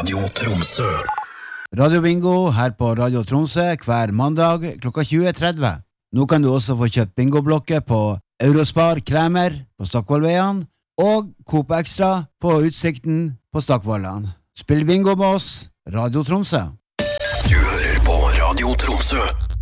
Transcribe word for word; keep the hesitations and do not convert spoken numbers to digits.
Radio Tromsø. Radio Bingo her på Radio Tromsø hver mandag klokka tjue tretti. Nå kan du også få kjøpt bingoblokker på Eurospar Kremer på Stockvollveien og Coop Extra på Utsikten på Stockvollan. Spill bingo med oss, Radio Tromsø. Du hører på Radio Tromsø.